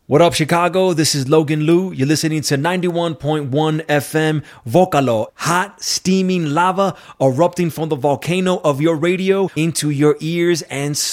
What up, Chicago? This is Logan Liu. You're listening to 91.1 FM Vocalo, hot, steaming lava erupting from the volcano of your radio into your ears and soul.